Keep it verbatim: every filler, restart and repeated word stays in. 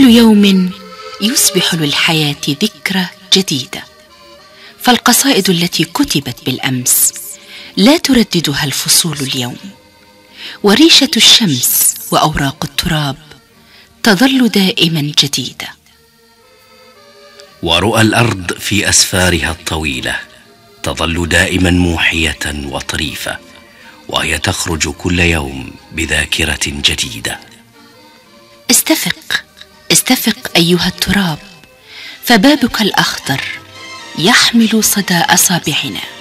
كل يوم يصبح للحياة ذكرى جديدة، فالقصائد التي كتبت بالأمس لا ترددها الفصول اليوم، وريشة الشمس وأوراق التراب تظل دائما جديدة، ورؤى الأرض في أسفارها الطويلة تظل دائما موحية وطريفة، وهي تخرج كل يوم بذاكرة جديدة. استفق استفق أيها التراب، فبابك الأخضر يحمل صدى أصابعنا.